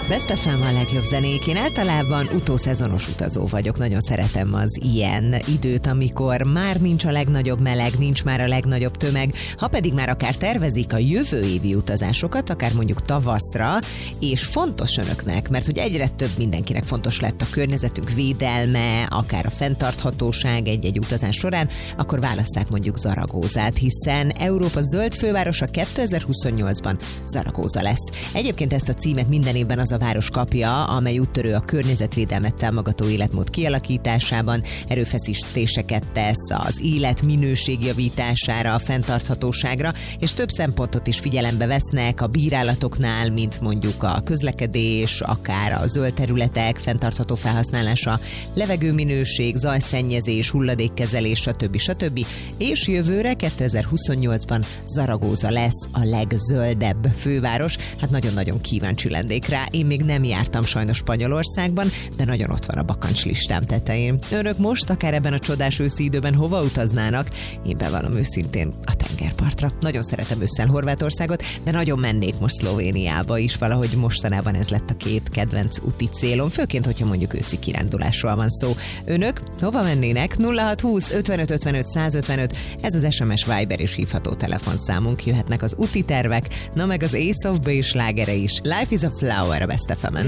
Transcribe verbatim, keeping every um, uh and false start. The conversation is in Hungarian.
Best ef em a legjobb zenék. Én általában utószezonos utazó vagyok. Nagyon szeretem az ilyen időt, amikor már nincs a legnagyobb meleg, nincs már a legnagyobb tömeg, ha pedig már akár tervezik a jövő évi utazásokat, akár mondjuk tavaszra, és fontos önöknek, mert hogy egyre több mindenkinek fontos lett a környezetünk védelme, akár a fenntarthatóság egy-egy utazás során, akkor válasszák mondjuk Zaragozát, hiszen Európa zöld fővárosa kétezer-huszonnyolcban Zaragóza lesz. Egyébként ezt a címet minden évben az a város kapja, amely úttörő a környezetvédelmet támogató életmód kialakításában, erőfeszítéseket tesz az életminőség javítására, a fenntarthatóságra, és több szempontot is figyelembe vesznek a bírálatoknál, mint mondjuk a közlekedés, akár a zöld területek fenntartható felhasználása, levegőminőség, zajszennyezés, hulladékkezelés, stb. stb. És jövőre kétezer-huszonnyolcban Zaragóza lesz a legzöldebb főváros. Hát nagyon-nagyon kíváncsi lennék rá. Én még nem jártam sajnos Spanyolországban, de nagyon ott van a bakancslistám tetején. Önök most, akár ebben a csodás őszi időben hova utaznának? Én bevallom őszintén a tengerpartra. Nagyon szeretem ősszel Horvátországot, de nagyon mennék most Szlovéniába is. Valahogy mostanában ez lett a két kedvenc úti célom, főként, hogyha mondjuk őszi kirándulásról van szó. Önök hova mennének? nulla hat húsz ötvenöt ötvenöt százötvenöt, ez az es em es, Viber és hívható telefonszámunk. Jöhetnek az úti tervek, na meg az Ace of Base slágere is. Life is a Flower a Best ef emen.